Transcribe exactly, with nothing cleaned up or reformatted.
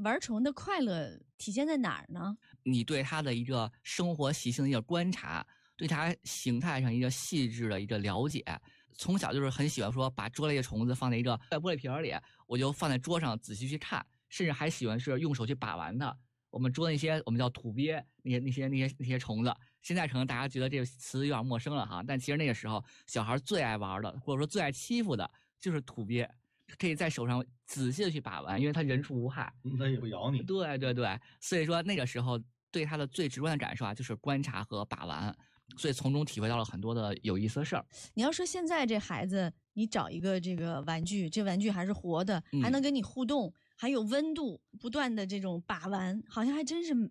玩虫的快乐体现在哪儿呢？ 你对它的一个生活习性的一个观察，对它形态上一个细致的一个了解。从小就是很喜欢说把捉了一个虫子放在一个玻璃瓶里，我就放在桌上仔细去看，甚至还喜欢是用手去把玩它。我们捉那些我们叫土鳖，那些那些那些那些虫子，现在可能大家觉得这个词有点陌生了哈，但其实那个时候小孩最爱玩的，或者说最爱欺负的就是土鳖，可以在手上仔细的去把玩，因为它人畜无害， 它也不咬你。 对对对，所以说那个时候对它的最直观的感受啊，就是观察和把玩，所以从中体会到了很多的有意思的事儿。 你要说现在这孩子，你找一个这个玩具，这玩具还是活的， 嗯还能跟你互动，还有温度，不断的这种把玩，好像还真是